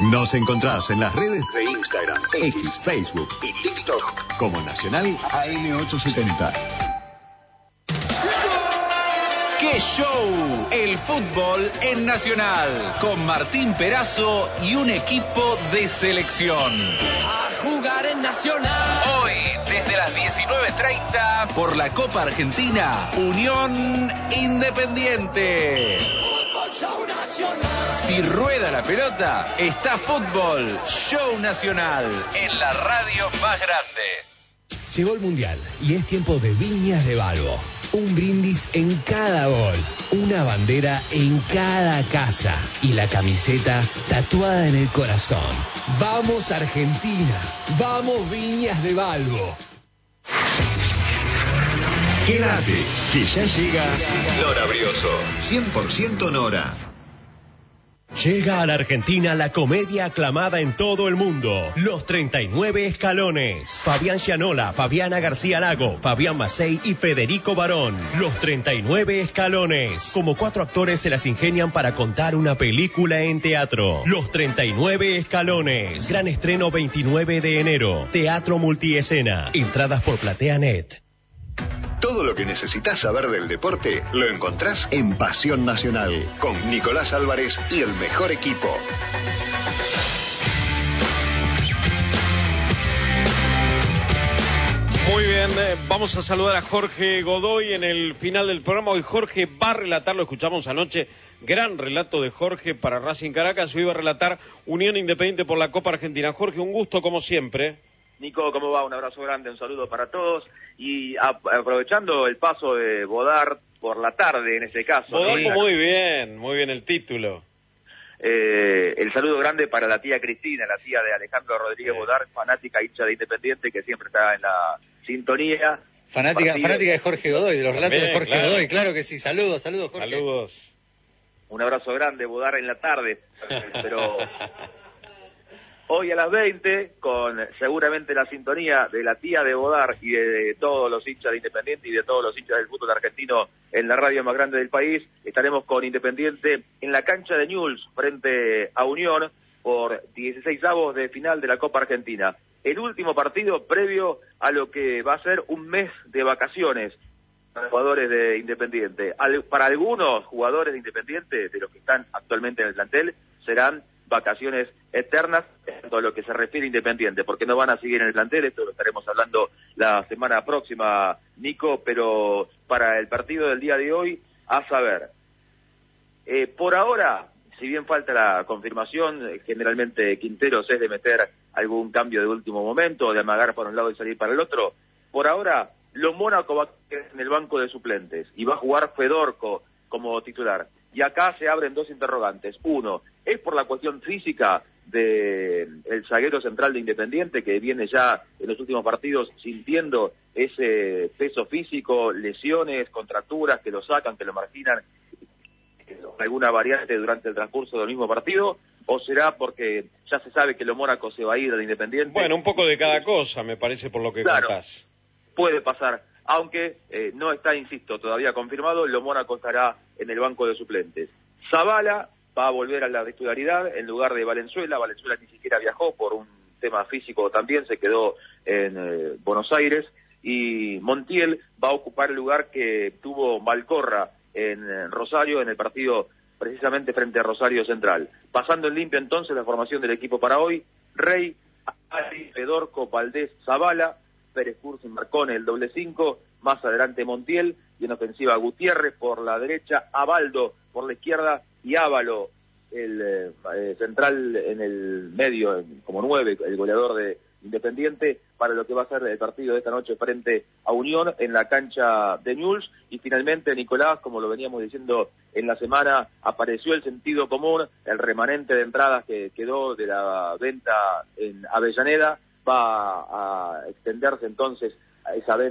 Nos encontrás en las redes de Instagram, X, Facebook y TikTok como Nacional AM870. ¡Qué show! El fútbol en Nacional, con Martín Perazo y un equipo de selección. A jugar en Nacional. Hoy, desde las 19:30, por la Copa Argentina, Unión Independiente. Fútbol Show Nacional. Si rueda la pelota, está Fútbol Show Nacional, en la radio más grande. Llegó el Mundial y es tiempo de Viñas de Balbo. Un brindis en cada gol, una bandera en cada casa y la camiseta tatuada en el corazón. ¡Vamos Argentina! ¡Vamos Viñas de Balbo! Quédate, que ya llega Nora Brioso, 100% Nora. Llega a la Argentina la comedia aclamada en todo el mundo, Los 39 Escalones. Fabián Gianola, Fabiana García Lago, Fabián Macei y Federico Barón. Los 39 Escalones. Como 4 actores se las ingenian para contar una película en teatro. Los 39 Escalones. Gran estreno 29 de enero. Teatro multiescena. Entradas por PlateaNet. Todo lo que necesitas saber del deporte lo encontrás en Pasión Nacional, con Nicolás Álvarez y el mejor equipo. Muy bien, vamos a saludar a Jorge Godoy en el final del programa. Hoy Jorge va a relatar, lo escuchamos anoche, gran relato de Jorge para Racing Caracas. Hoy va a relatar Unión Independiente por la Copa Argentina. Jorge, un gusto como siempre. Nico, ¿cómo va? Un abrazo grande, un saludo para todos. Y aprovechando el paso de Bodart por la tarde, en este caso. Bodart, sí. Muy bien el título. El saludo grande para la tía Cristina, la tía de Alejandro Rodríguez Bodart, fanática hincha de Independiente, que siempre está en la sintonía. Fanática de Jorge Godoy, de los relatos de Jorge Godoy, claro que sí. Saludos, Jorge. Saludos. Un abrazo grande, Bodart en la tarde. Pero... hoy a las 20, con seguramente la sintonía de la tía de Bodart y de todos los hinchas de Independiente y de todos los hinchas del fútbol argentino en la radio más grande del país, estaremos con Independiente en la cancha de Newell's frente a Unión por 16avos de final de la Copa Argentina. El último partido previo a lo que va a ser un mes de vacaciones para los jugadores de Independiente. Para algunos jugadores de Independiente, de los que están actualmente en el plantel, serán vacaciones eternas en todo lo que se refiere a Independiente, porque no van a seguir en el plantel, esto lo estaremos hablando la semana próxima, Nico, pero para el partido del día de hoy, a saber, por ahora, si bien falta la confirmación, generalmente Quinteros es de meter algún cambio de último momento, de amagar para un lado y salir para el otro, por ahora, lo Mónaco va a quedar en el banco de suplentes, y va a jugar Fedorco como titular. Y acá se abren dos interrogantes. Uno, es por la cuestión física del zaguero central de Independiente, que viene ya en los últimos partidos sintiendo ese peso físico, lesiones, contracturas que lo sacan, que lo marginan, alguna variante durante el transcurso del mismo partido, o será porque ya se sabe que lo Mónaco se va a ir de Independiente. Bueno, un poco de cada cosa, me parece, por lo que contás. Puede pasar. Aunque no está, insisto, todavía confirmado, lo Mónaco estará en el banco de suplentes. Zavala va a volver a la titularidad en lugar de Valenzuela. Valenzuela ni siquiera viajó por un tema físico también, se quedó en Buenos Aires. Y Montiel va a ocupar el lugar que tuvo Malcorra en Rosario, en el partido precisamente frente a Rosario Central. Pasando en limpio entonces la formación del equipo para hoy: Rey, Ari, Fedorco, Valdés, Zavala, Pérez Cursi, Marcone, el doble 5, más adelante Montiel, y en ofensiva Gutiérrez por la derecha, Abaldo por la izquierda y Ávalo, el central en el medio, como 9, el goleador de Independiente, para lo que va a ser el partido de esta noche frente a Unión en la cancha de Newell's. Y finalmente, Nicolás, como lo veníamos diciendo en la semana, apareció el sentido común, el remanente de entradas que quedó de la venta en Avellaneda, va a extenderse entonces a esa venta